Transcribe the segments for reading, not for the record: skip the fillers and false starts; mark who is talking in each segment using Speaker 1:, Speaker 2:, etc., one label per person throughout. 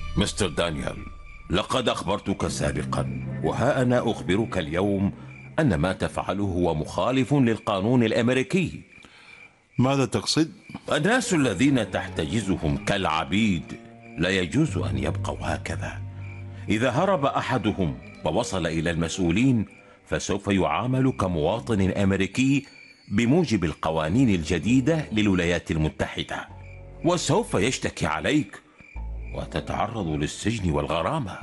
Speaker 1: مستر دانيال، لقد أخبرتك سابقا، وها أنا أخبرك اليوم أن ما تفعله هو مخالف للقانون الأمريكي.
Speaker 2: ماذا تقصد؟
Speaker 1: الناس الذين تحتجزهم كالعبيد لا يجوز أن يبقوا هكذا. إذا هرب أحدهم ووصل إلى المسؤولين فسوف يعامل كمواطن أمريكي بموجب القوانين الجديدة للولايات المتحدة، وسوف يشتكي عليك وتتعرض للسجن والغرامة.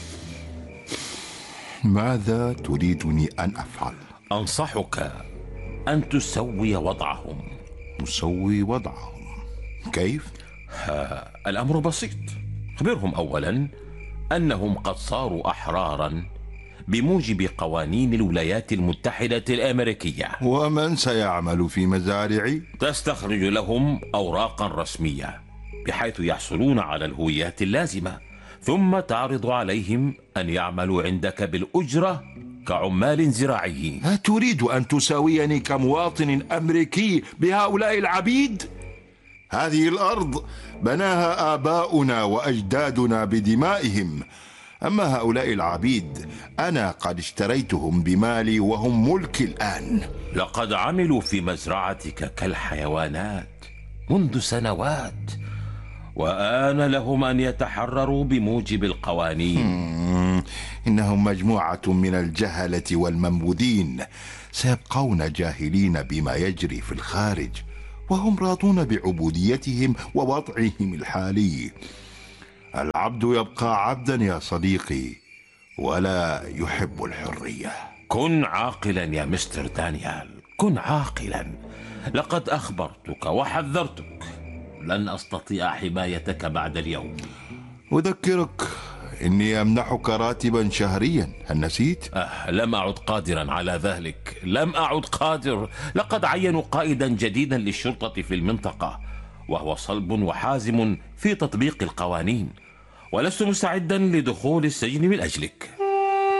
Speaker 2: ماذا تريدني أن أفعل؟
Speaker 1: أنصحك أن تسوي وضعهم.
Speaker 2: نسوي وضعهم؟ كيف؟
Speaker 1: الأمر بسيط. خبرهم أولا أنهم قد صاروا أحرارا بموجب قوانين الولايات المتحدة الأمريكية.
Speaker 2: ومن سيعمل في مزارعي؟
Speaker 1: تستخرج لهم أوراقا رسمية بحيث يحصلون على الهويات اللازمة، ثم تعرض عليهم أن يعملوا عندك بالأجرة كعمال زراعيين.
Speaker 2: أتريد أن تساويني كمواطن أمريكي بهؤلاء العبيد؟ هذه الأرض بناها آباؤنا وأجدادنا بدمائهم، أما هؤلاء العبيد أنا قد اشتريتهم بمالي وهم ملكي الآن.
Speaker 1: لقد عملوا في مزرعتك كالحيوانات منذ سنوات، وآن لهم أن يتحرروا بموجب القوانين.
Speaker 2: إنهم مجموعة من الجهلة والمنبوذين، سيبقون جاهلين بما يجري في الخارج، وهم راضون بعبوديتهم ووضعهم الحالي. العبد يبقى عبدا يا صديقي، ولا يحب الحرية.
Speaker 1: كن عاقلا يا مستر دانيال، كن عاقلا. لقد أخبرتك وحذرتك، لن أستطيع حمايتك بعد اليوم.
Speaker 2: أذكرك إني أمنحك راتبا شهريا، هل نسيت؟
Speaker 1: لم أعد قادرا على ذلك، لم أعد قادر. لقد عينوا قائدا جديدا للشرطة في المنطقة، وهو صلب وحازم في تطبيق القوانين، ولست مستعدا لدخول السجن من أجلك.